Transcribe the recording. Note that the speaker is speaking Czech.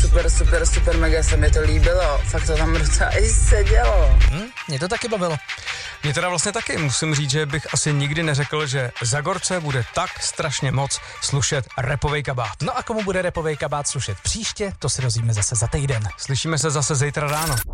super, mega se mi to líbilo. Fakt to tam docela i sedělo. Mě to taky bavilo. Mě teda vlastně taky musím říct, že bych asi nikdy neřekl, že za Gorce bude tak strašně moc slušet rapovej kabát. No a komu bude rapovej kabát slušet příště, to si dozvíme zase za týden. Slyšíme se zase zítra ráno.